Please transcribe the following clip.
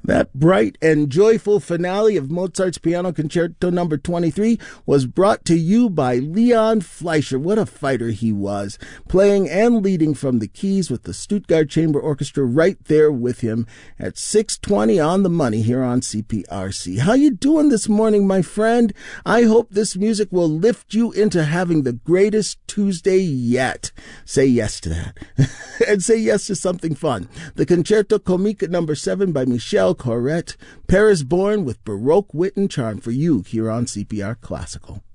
That bright and joyful finale of Mozart's Piano Concerto No. 23 was brought to you by Leon Fleischer. What a fighter he was, playing and leading from the keys with the Stuttgart Chamber Orchestra right there with him at 6:20 on the money here on CPRC. How you doing this morning, my friend? I hope this music will lift you into having the greatest Tuesday yet. Say yes to that. And say yes to something fun. The Concerto Comique No. 7 by Michel Corrette, Paris Born with Baroque wit and charm for you here on CPR Classical.